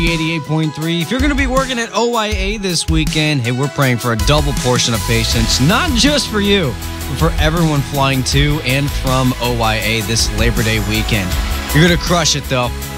88.3. If you're going to be working at OYA this weekend, hey, we're praying for a double portion of patience, not just for you, but for everyone flying to and from OYA this Labor Day weekend. You're going to crush it, though.